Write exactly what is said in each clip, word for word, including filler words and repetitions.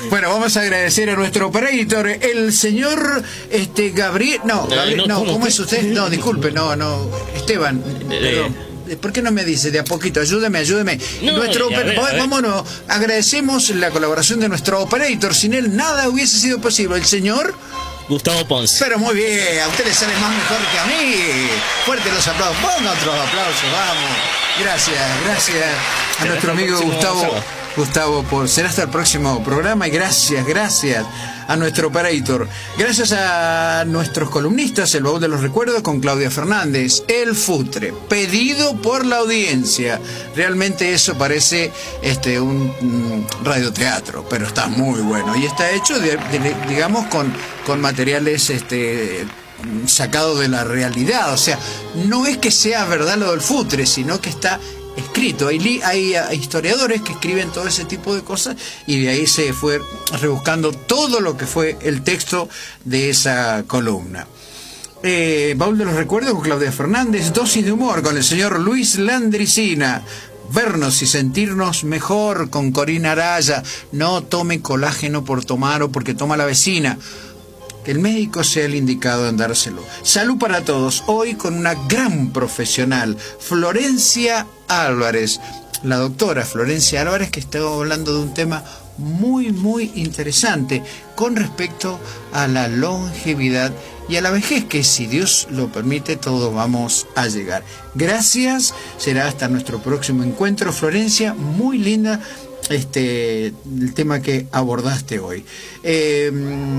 Bueno, vamos a agradecer a nuestro operator, el señor este Gabriel. No, Gabriel, Eh, no, no, ¿cómo ¿cómo usted? es usted? No, disculpe, no, no. Esteban, Eh, perdón. ¿Por qué no me dice de a poquito? Ayúdeme, ayúdeme. No, nuestro a ver, a ver. Vámonos. Agradecemos la colaboración de nuestro operator. Sin él nada hubiese sido posible. El señor Gustavo Ponce. Pero muy bien, a usted le sale más mejor que a mí. Fuerte los aplausos, ponga otros aplausos, vamos. Gracias, gracias a Será nuestro hasta el amigo próximo Gustavo. sábado. Gustavo, por será hasta el próximo programa y gracias, gracias a nuestro operator. Gracias a nuestros columnistas, el baúl de los recuerdos con Claudia Fernández, El Futre, pedido por la audiencia. Realmente eso parece este un, un radioteatro, pero está muy bueno y está hecho, de, de, digamos, con, con materiales este sacado de la realidad. O sea, no es que sea verdad lo del Futre, sino que está escrito. Hay, hay, hay historiadores que escriben todo ese tipo de cosas y de ahí se fue rebuscando todo lo que fue el texto de esa columna. Eh, Baúl de los recuerdos con Claudia Fernández, dosis de humor con el señor Luis Landricina. Vernos y sentirnos mejor con Corina Araya. No tome colágeno por tomar o porque toma la vecina. Que el médico sea el indicado en dárselo. Salud para todos. Hoy con una gran profesional, Florencia Álvarez. La doctora Florencia Álvarez, que está hablando de un tema muy, muy interesante con respecto a la longevidad y a la vejez, que si Dios lo permite, todos vamos a llegar. Gracias. Será hasta nuestro próximo encuentro. Florencia, muy linda este el tema que abordaste hoy. Eh...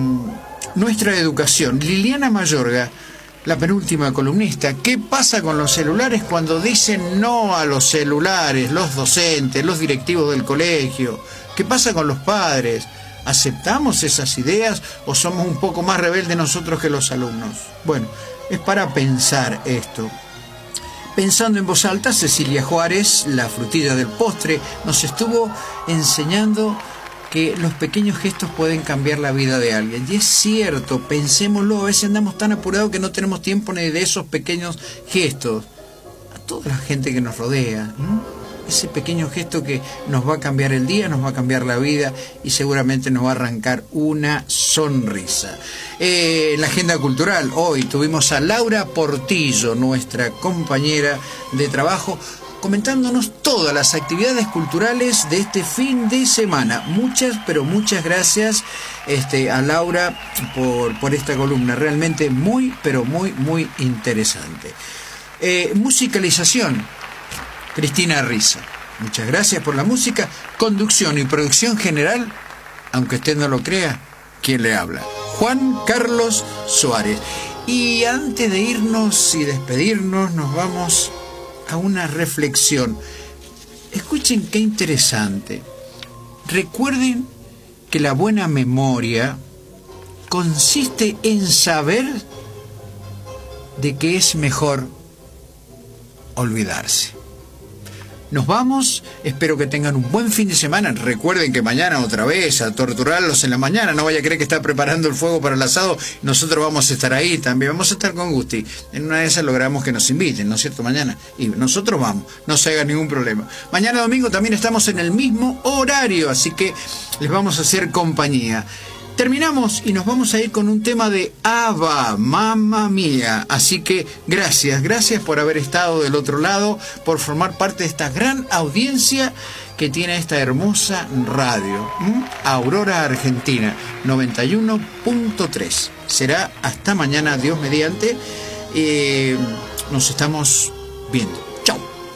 Nuestra educación. Liliana Mayorga, la penúltima columnista. ¿Qué pasa con los celulares cuando dicen no a los celulares, los docentes, los directivos del colegio? ¿Qué pasa con los padres? ¿Aceptamos esas ideas o somos un poco más rebeldes nosotros que los alumnos? Bueno, es para pensar esto. Pensando en voz alta, Cecilia Juárez, la frutilla del postre, nos estuvo enseñando que los pequeños gestos pueden cambiar la vida de alguien. Y es cierto, pensémoslo, a veces andamos tan apurados que no tenemos tiempo ni de esos pequeños gestos. A toda la gente que nos rodea, ¿no? Ese pequeño gesto que nos va a cambiar el día, nos va a cambiar la vida y seguramente nos va a arrancar una sonrisa. Eh, en la agenda cultural, hoy tuvimos a Laura Portillo, nuestra compañera de trabajo, comentándonos todas las actividades culturales de este fin de semana. Muchas, pero muchas gracias este, a Laura por, por esta columna. Realmente muy, pero muy, muy interesante. Eh, musicalización, Cristina Risa. Muchas gracias por la música. Conducción y producción general, aunque usted no lo crea, ¿quién le habla? Juan Carlos Suárez. Y antes de irnos y despedirnos, nos vamos a una reflexión. Escuchen qué interesante. Recuerden que la buena memoria consiste en saber de que es mejor olvidarse. Nos vamos, espero que tengan un buen fin de semana. Recuerden que mañana otra vez a torturarlos en la mañana. No vaya a creer que está preparando el fuego para el asado. Nosotros vamos a estar ahí también. Vamos a estar con Gusti. En una de esas logramos que nos inviten, ¿no es cierto? Mañana. Y nosotros vamos. No se haga ningún problema. Mañana domingo también estamos en el mismo horario. Así que les vamos a hacer compañía. Terminamos y nos vamos a ir con un tema de ABBA, Mamma Mía. Así que gracias, gracias por haber estado del otro lado, por formar parte de esta gran audiencia que tiene esta hermosa radio. ¿Mm? Aurora Argentina, noventa y uno punto tres. Será hasta mañana, Dios mediante. Eh, nos estamos viendo.